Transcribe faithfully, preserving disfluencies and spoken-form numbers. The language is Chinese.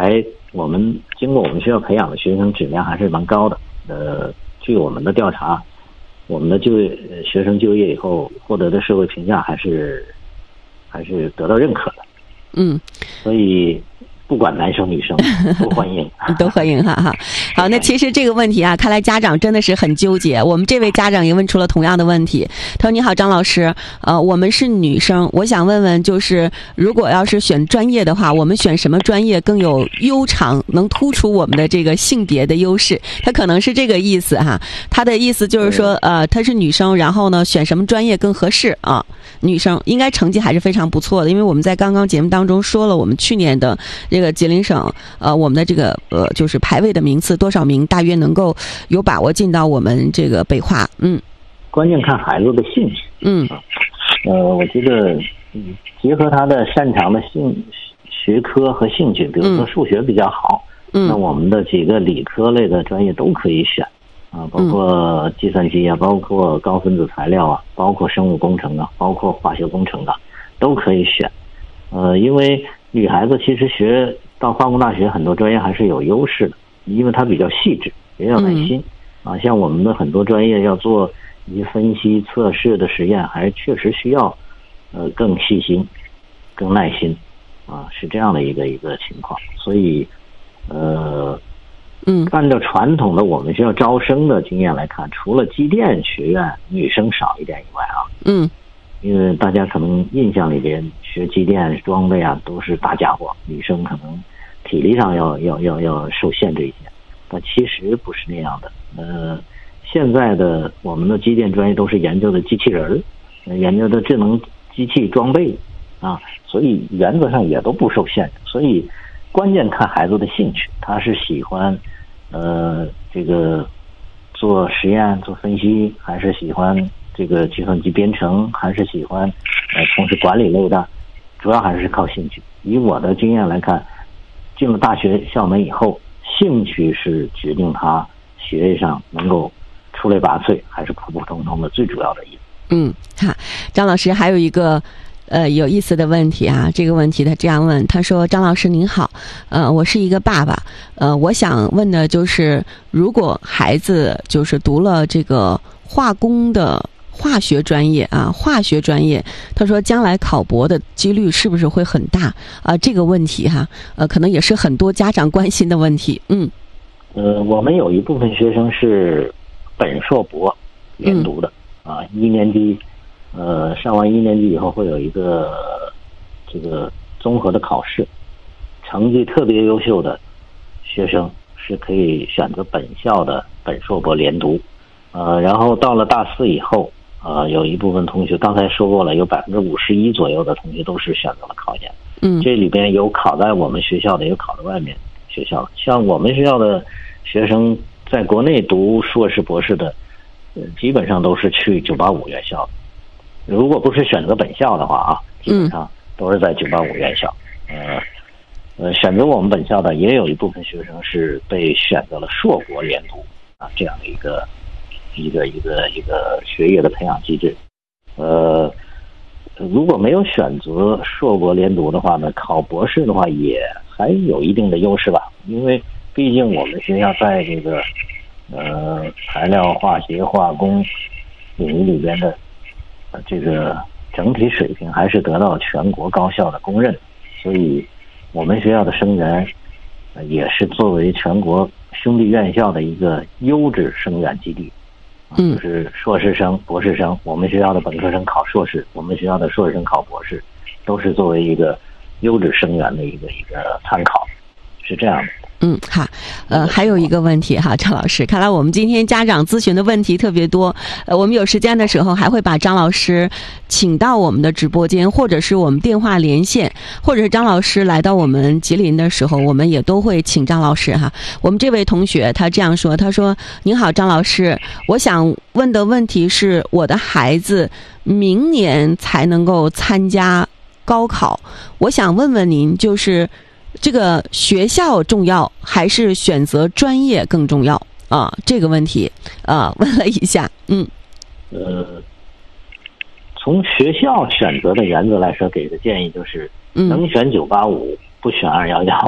来我们经过我们学校培养的学生质量还是蛮高的。呃，据我们的调查，我们的就业学生就业以后获得的社会评价还是还是得到认可的。 嗯， 所以不管男生女生都欢迎， 都欢迎哈哈。好，那其实这个问题啊，看来家长真的是很纠结。我们这位家长也问出了同样的问题，他说：“你好，张老师，呃，我们是女生，我想问问，就是如果要是选专业的话，我们选什么专业更有悠长，能突出我们的这个性别的优势？”他可能是这个意思哈。他的意思就是说，呃，她是女生，然后呢，选什么专业更合适啊？女生应该成绩还是非常不错的，因为我们在刚刚节目当中说了，我们去年的这个吉林省，呃，我们的这个呃就是排位的名次多少名，大约能够有把握进到我们这个北化。嗯， 关键看孩子的兴趣。 嗯， 呃，我觉得结合他的擅长的兴学科和兴趣，比如说数学比较好， 嗯， 那我们的几个理科类的专业都可以选。啊，包括计算机啊，包括高分子材料啊，包括生物工程啊，包括化学工程啊，都可以选。呃，因为女孩子其实学到化工大学很多专业还是有优势的，因为它比较细致，也有耐心。嗯、啊，像我们的很多专业要做一些分析测试的实验，还确实需要呃更细心、更耐心。啊，是这样的一个一个情况。所以，呃。 嗯， 按照传统的我们学校招生的经验来看，除了机电学院女生少一点以外啊， 嗯， 因为大家可能印象里边学机电装备啊都是大家伙，女生可能体力上要要要要受限制一些，但其实不是那样的。呃，现在的我们的机电专业都是研究的机器人，研究的智能机器装备啊，所以原则上也都不受限制。所以关键看孩子的兴趣，他是喜欢呃这个做实验做分析，还是喜欢这个计算机编程，还是喜欢呃从事管理类的，主要还是靠兴趣。以我的经验来看，进了大学校门以后，兴趣是决定他学业上能够出类拔萃还是普普通通的最主要的因素。 嗯，哈，张老师还有一个呃，有意思的问题啊，这个问题他这样问，他说：“张老师您好，呃，我是一个爸爸，呃，我想问的就是，如果孩子就是读了这个化工的化学专业啊，化学专业，他说将来考博的几率是不是会很大啊？这个问题哈，呃，可能也是很多家长关心的问题。嗯， 呃，我们有一部分学生是本硕博连读的、嗯、啊，一年级。”呃，上完一年级以后会有一个这个综合的考试，成绩特别优秀的学生是可以选择本校的本硕博连读。呃，然后到了大四以后，呃，有一部分同学刚才说过了，有百分之五十一左右的同学都是选择了考研。 嗯， 这里边有考在我们学校的，有考在外面学校的。像我们学校的学生在国内读硕士博士的，呃，基本上都是去九八五院校的。如果不是选择本校的话啊，基本上都是在九八五院校。呃呃，选择我们本校的也有一部分学生是被选择了硕博连读啊，这样的一个一个一个一个学业的培养机制。呃，如果没有选择硕博连读的话呢，考博士的话也还有一定的优势吧，因为毕竟我们学校在这个呃材料化学化工领域里边的这个整体水平还是得到全国高校的公认，所以我们学校的生源也是作为全国兄弟院校的一个优质生源基地。 嗯， 就是硕士生、博士生，我们学校的本科生考硕士，我们学校的硕士生考博士，都是作为一个优质生源的一个一个参考，是这样的。 嗯，好，呃，还有一个问题哈，张老师，看来我们今天家长咨询的问题特别多，呃，我们有时间的时候还会把张老师请到我们的直播间，或者是我们电话连线，或者是张老师来到我们吉林的时候，我们也都会请张老师哈。我们这位同学他这样说，他说：“您好，张老师，我想问的问题是，我的孩子明年才能够参加高考，我想问问您，就是这个学校重要还是选择专业更重要啊？这个问题啊问了一下。嗯， 呃，从学校选择的原则来说，给的建议就是能选九八五，不选二幺幺。